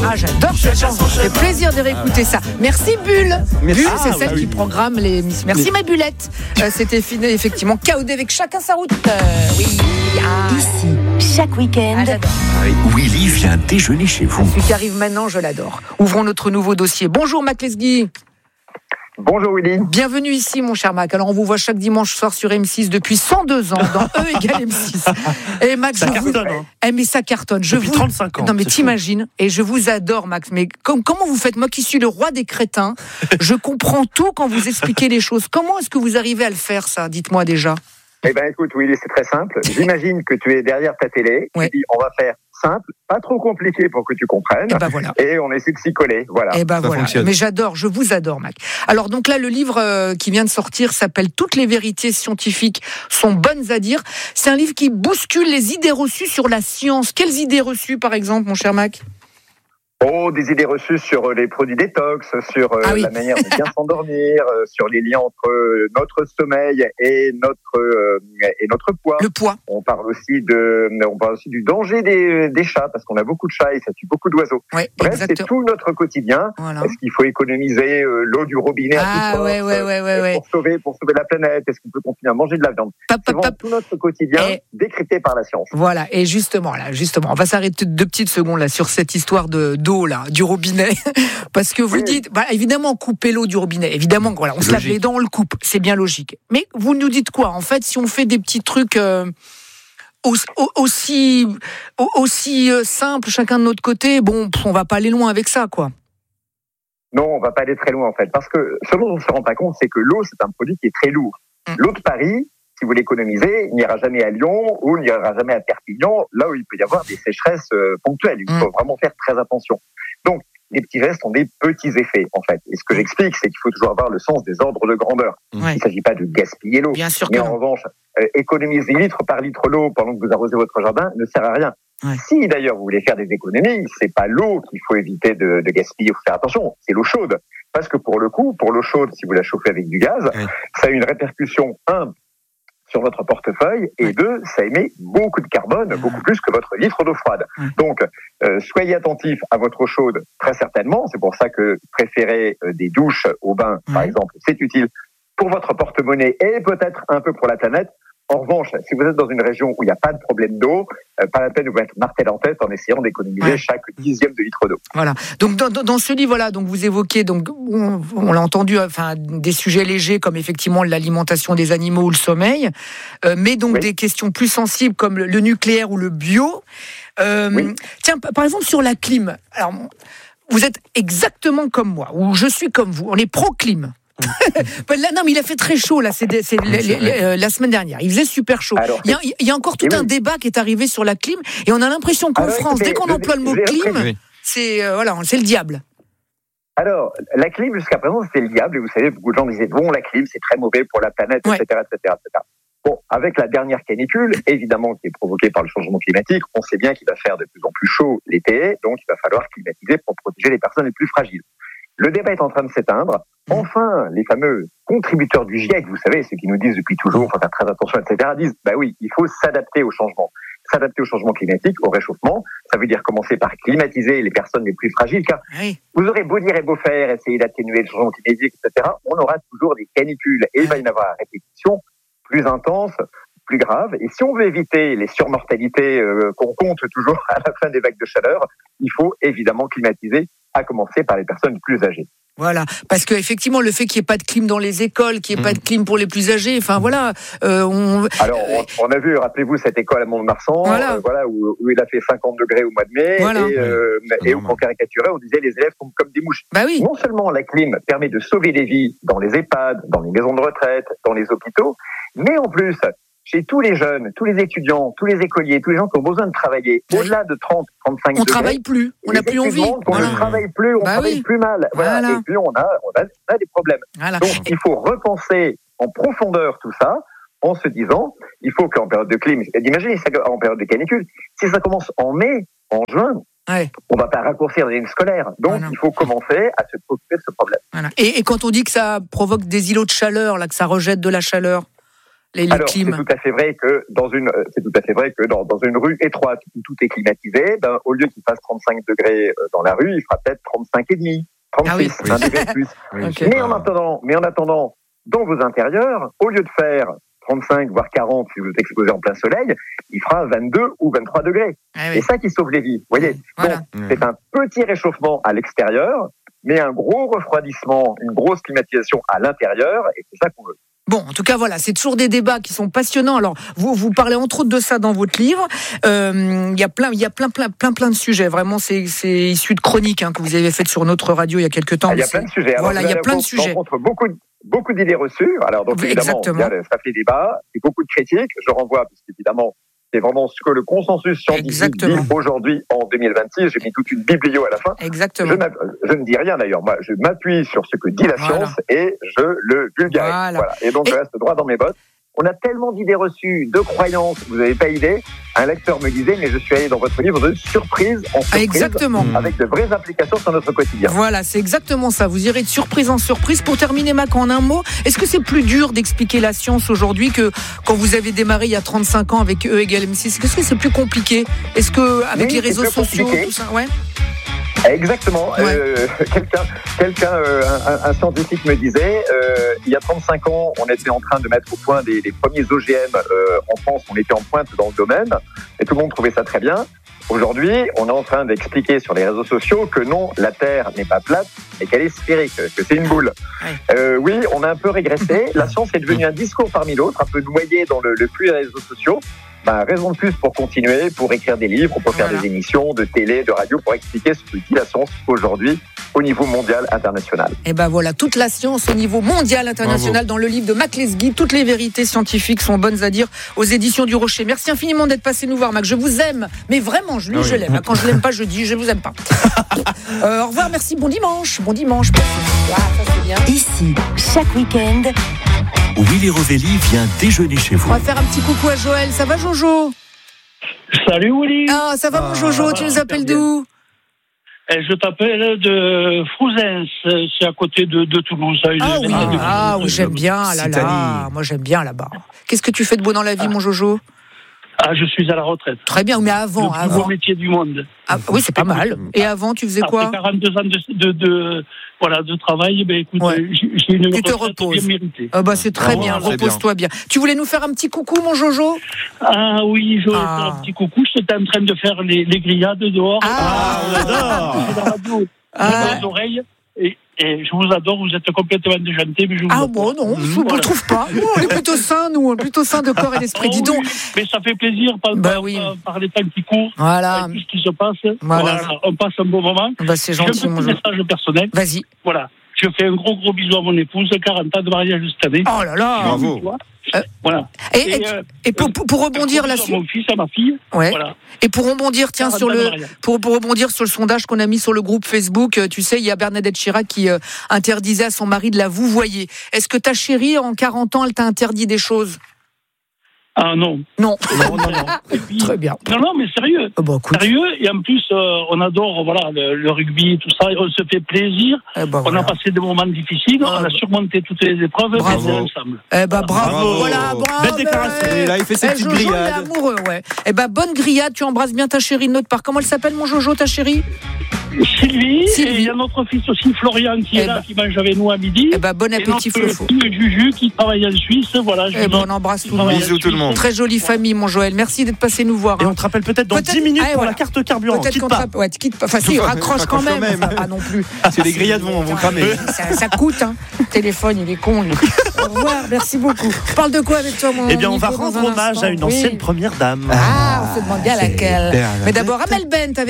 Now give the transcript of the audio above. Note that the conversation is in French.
Ah, j'adore cette chanson. Ça fait plaisir de réécouter ça. Merci Bulle. Merci. Bulle, c'est celle qui programme les émissions. Merci ma Bullette. C'était effectivement KOD avec chacun sa route. Oui. Ici, chaque week-end. Ah, j'adore. Willy vient déjeuner chez vous. Celui qui arrive maintenant, je l'adore. Ouvrons notre nouveau dossier. Bonjour Mac Lesguy. Bonjour Willy. Bienvenue ici mon cher Mac. Alors on vous voit chaque dimanche soir sur M6 depuis 102 ans dans E égale M6. Et Max, ça cartonne. Mais ça cartonne. Depuis 35 ans. Non mais t'imagines. Et je vous adore Max. Mais comment vous faites? Moi qui suis le roi des crétins, je comprends tout quand vous expliquez les choses. Comment est-ce que vous arrivez à le faire ça? Dites-moi déjà. Eh ben écoute Willy, c'est très simple. J'imagine que tu es derrière ta télé. Ouais. Tu dis on va faire simple, pas trop compliqué pour que tu comprennes. Et ben voilà. Et on essaie de s'y coller. Voilà. Et ben voilà. Fonctionne. Mais j'adore, je vous adore Mac. Alors donc là le livre qui vient de sortir s'appelle Toutes les vérités scientifiques sont bonnes à dire. C'est un livre qui bouscule les idées reçues sur la science. Quelles idées reçues par exemple mon cher Mac? Oh, des idées reçues sur les produits détox, sur la manière de bien s'endormir, sur les liens entre notre sommeil et notre poids. Le poids. On parle aussi du danger des chats, parce qu'on a beaucoup de chats et ça tue beaucoup d'oiseaux. Ouais, Bref, exactement. c'est tout notre quotidien. Voilà. Est-ce qu'il faut économiser l'eau du robinet à toute force ouais. pour sauver la planète? Est-ce qu'on peut continuer à manger de la viande? C'est vraiment tout notre quotidien décrypté par la science. Voilà, et justement, on va s'arrêter 2 petites secondes là sur cette histoire d'eau là, du robinet, parce que vous dites, évidemment, couper l'eau du robinet, évidemment, voilà, on se lave les dents, on le coupe, c'est bien logique. Mais vous nous dites quoi? En fait, si on fait des petits trucs aussi simples, chacun de notre côté, bon, on va pas aller loin avec ça, quoi. Non, on va pas aller très loin en fait, parce que ce dont on se rend pas compte, c'est que l'eau, c'est un produit qui est très lourd. L'eau de Paris, si vous l'économisez, n'ira jamais à Lyon ou n'ira jamais à Perpignan, là où il peut y avoir des sécheresses ponctuelles. Il faut vraiment faire très attention. Donc, les petits gestes ont des petits effets, en fait. Et ce que j'explique, c'est qu'il faut toujours avoir le sens des ordres de grandeur. Ouais. Il ne s'agit pas de gaspiller l'eau. Bien sûr mais que en non. revanche, économiser litre par litre l'eau pendant que vous arrosez votre jardin ne sert à rien. Ouais. Si d'ailleurs vous voulez faire des économies, c'est pas l'eau qu'il faut éviter de gaspiller ou faire attention, c'est l'eau chaude. Parce que pour le coup, pour l'eau chaude, si vous la chauffez avec du gaz, ça a une répercussion, sur votre portefeuille, et 2, ça émet beaucoup de carbone, beaucoup plus que votre litre d'eau froide. Donc, soyez attentifs à votre eau chaude, très certainement. C'est pour ça que préférer des douches au bain, par exemple, c'est utile pour votre porte-monnaie et peut-être un peu pour la planète. En revanche, si vous êtes dans une région où il n'y a pas de problème d'eau, pas la peine de vous mettre martel en tête en essayant d'économiser chaque dixième de litre d'eau. Voilà. Donc dans ce livre, voilà, donc vous évoquez, donc on l'a entendu, enfin des sujets légers comme effectivement l'alimentation des animaux ou le sommeil, mais donc des questions plus sensibles comme le nucléaire ou le bio. Tiens, par exemple sur la clim. Alors vous êtes exactement comme moi, ou je suis comme vous. On est pro-clim. Non, mais il a fait très chaud là. C'est la semaine dernière. Il faisait super chaud. Alors, il y a encore tout un débat qui est arrivé sur la clim, et on a l'impression qu'en France, dès qu'on emploie le mot clim, c'est le diable. Alors, la clim jusqu'à présent c'était le diable, et vous savez, beaucoup de gens disaient bon, la clim c'est très mauvais pour la planète, etc. Bon, avec la dernière canicule, évidemment, qui est provoquée par le changement climatique, on sait bien qu'il va faire de plus en plus chaud l'été, donc il va falloir climatiser pour protéger les personnes les plus fragiles. Le débat est en train de s'éteindre. Enfin, les fameux contributeurs du GIEC, vous savez, ceux qui nous disent depuis toujours, faut faire très attention, etc., disent, oui, il faut s'adapter au changement. S'adapter au changement climatique, au réchauffement, ça veut dire commencer par climatiser les personnes les plus fragiles, car vous aurez beau dire et beau faire, essayer d'atténuer le changement climatique, etc., on aura toujours des canicules, et il va y en avoir à répétition plus intense, plus grave. Et si on veut éviter les surmortalités qu'on compte toujours à la fin des vagues de chaleur, il faut évidemment climatiser, à commencer par les personnes les plus âgées. Voilà, parce que effectivement, le fait qu'il n'y ait pas de clim dans les écoles, qu'il n'y ait pas de clim pour les plus âgés, enfin voilà. Alors, on a vu, rappelez-vous, cette école à Mont-de-Marsan, où il a fait 50 degrés au mois de mai, et où on caricaturait, on disait les élèves sont comme des mouches. Non seulement la clim permet de sauver des vies dans les EHPAD, dans les maisons de retraite, dans les hôpitaux, mais en plus, chez tous les jeunes, tous les étudiants, tous les écoliers, tous les gens qui ont besoin de travailler au-delà de 30, 35 degrés. On travaille plus, on n'a plus envie. On ne travaille plus, on travaille plus mal. Voilà. Et puis on a des problèmes. Voilà. Donc il faut repenser en profondeur tout ça, en se disant, il faut qu'en période de clim, imaginez ça en période de canicule, si ça commence en mai, en juin, on ne va pas raccourcir les lignes scolaires. Donc il faut commencer à se préoccuper de ce problème. Voilà. Et quand on dit que ça provoque des îlots de chaleur, là, que ça rejette de la chaleur, Alors, clims. c'est tout à fait vrai que dans une rue étroite où tout est climatisé, au lieu qu'il fasse 35 degrés dans la rue, il fera peut-être 35,5, 36, un degré de plus. Okay. Mais en attendant, dans vos intérieurs, au lieu de faire 35 voire 40 si vous êtes exposé en plein soleil, il fera 22 ou 23 degrés. C'est ça qui sauve les vies. Vous voyez. Voilà. Donc, c'est un petit réchauffement à l'extérieur, mais un gros refroidissement, une grosse climatisation à l'intérieur, et c'est ça qu'on veut. Bon, en tout cas, voilà, c'est toujours des débats qui sont passionnants. Alors, vous parlez entre autres de ça dans votre livre. Il y a plein de sujets. Vraiment, c'est issu de chroniques que vous avez faites sur notre radio il y a quelques temps. Il y a plein de sujets. Voilà, il y a plein de sujets. On rencontre beaucoup d'idées reçues. Alors, donc, évidemment, ça fait débat et beaucoup de critiques. Je renvoie, parce qu'évidemment, c'est vraiment ce que le consensus scientifique dit aujourd'hui en 2026. J'ai mis toute une biblio à la fin. Exactement. Je ne dis rien d'ailleurs. Moi, je m'appuie sur ce que dit la science et je le vulgarise. Voilà. Et donc, je reste droit dans mes bottes. On a tellement d'idées reçues, de croyances, vous n'avez pas idée. Un lecteur me disait, mais je suis allé dans votre livre de surprise en surprise, avec de vraies applications sur notre quotidien. Voilà, c'est exactement ça. Vous irez de surprise en surprise. Pour terminer, Mac, en un mot, est-ce que c'est plus dur d'expliquer la science aujourd'hui que quand vous avez démarré il y a 35 ans avec E égale MC6? Est-ce que c'est plus compliqué? Est-ce que avec les réseaux sociaux, tout ça, Exactement. Un scientifique me disait, il y a 35 ans, on était en train de mettre au point les premiers OGM en France. On était en pointe dans le domaine et tout le monde trouvait ça très bien. Aujourd'hui, on est en train d'expliquer sur les réseaux sociaux que non, la Terre n'est pas plate, mais qu'elle est sphérique, que c'est une boule. Oui, on a un peu régressé. La science est devenue un discours parmi d'autres, un peu noyé dans le flux des réseaux sociaux. Raison de plus pour continuer, pour écrire des livres, pour faire des émissions de télé, de radio, pour expliquer ce que dit la science aujourd'hui au niveau mondial, international. Et voilà, toute la science au niveau mondial, international, dans le livre de Mac Lesguy. Toutes les vérités scientifiques sont bonnes à dire aux éditions du Rocher. Merci infiniment d'être passé nous voir, Mac. Je vous aime, mais vraiment, je l'aime. Quand je l'aime pas, je dis je vous aime pas. Au revoir, merci, bon dimanche. Ça c'est bien. Ici, chaque week-end, Willy Rovelli vient déjeuner chez vous. On va faire un petit coucou à Joël. Ça va, Jojo? Salut Willy. Ah, ça va mon Jojo, tu nous appelles d'où? Je t'appelle de Frouzens, c'est à côté de Toulouse. Oui, j'aime bien là. Moi j'aime bien là-bas. Qu'est-ce que tu fais de beau dans la vie, mon Jojo? Je suis à la retraite. Très bien, mais avant. Le plus beau métier du monde. Oui, c'est pas mal. Et avant, tu faisais quoi? Après 42 ans de travail, écoute, j'ai une retraite bien méritée. C'est très bien, repose-toi bien. Tu voulais nous faire un petit coucou, mon Jojo? Oui, je voulais faire un petit coucou. J'étais en train de faire les grillades dehors. On adore. J'ai la radio dans les oreilles. Et je vous adore, vous êtes complètement déjanté, mais je vous adore. Non, je ne trouve pas. Nous, on est plutôt sains, plutôt sains de corps et d'esprit. Dis donc. Mais ça fait plaisir par les temps qui courent, voilà. tout ce qui se passe. Voilà. On passe un bon moment. C'est gentil, mon Jojo. Message personnel. Vas-y. Voilà. Je fais un gros bisou à mon épouse, 40 ans de mariage cette année. Oh là là. Bravo. Voilà. Et pour rebondir là-dessus. À mon fils, à ma fille. Ouais. Voilà. Et pour rebondir, pour rebondir sur le sondage qu'on a mis sur le groupe Facebook, tu sais, il y a Bernadette Chirac qui interdisait à son mari de la vouvoyer. Est-ce que ta chérie, en 40 ans, elle t'a interdit des choses? Non. Non. Et puis, très bien. Non, mais sérieux. Sérieux, et en plus, on adore le rugby, tout ça, on se fait plaisir. On a passé des moments difficiles, on a surmonté toutes les épreuves, et on est ensemble. Bravo. Voilà, bravo. Belle déclaration. Il fait ses petites grillades. Il est amoureux, ouais. Bonne grillade, tu embrasses bien ta chérie de notre part. Comment elle s'appelle, mon Jojo, ta chérie? Sylvie. Et il y a notre fils aussi, Florian, qui est là, qui mange avec nous à midi. Bon appétit, Flofo. Et Juju, qui travaille en Suisse, voilà. On embrasse tout le monde. Bisous tout le monde. Très jolie famille, mon Joël. Merci d'être passé nous voir. Et on te rappelle peut-être dans 10 minutes pour la carte carburant. Peut-être qu'on quitte pas. Enfin, si, raccroche quand même. Pas non plus. C'est les grillades vont cramer. Ça coûte, hein. Le téléphone, il est con, lui. Au revoir, merci beaucoup. On parle de quoi avec toi, mon on va rendre hommage à une ancienne première dame. On se demande bien laquelle. Mais d'abord, Amel Bent avec